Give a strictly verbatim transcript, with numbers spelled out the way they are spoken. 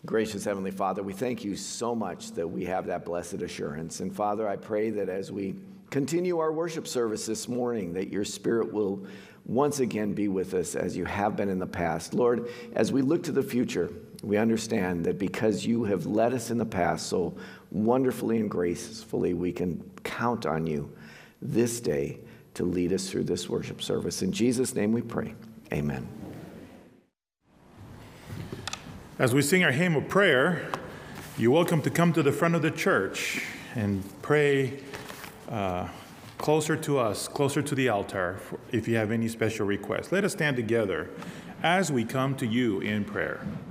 Gracious Heavenly Father, we thank you so much that we have that blessed assurance. And Father, I pray that as we continue our worship service this morning, that your Spirit will once again be with us as you have been in the past. Lord, as we look to the future, we understand that because you have led us in the past so wonderfully and gracefully, we can count on you this day to lead us through this worship service. In Jesus' name we pray. Amen. As we sing our hymn of prayer, you're welcome to come to the front of the church and pray uh, closer to us, closer to the altar, if you have any special requests. Let us stand together as we come to you in prayer.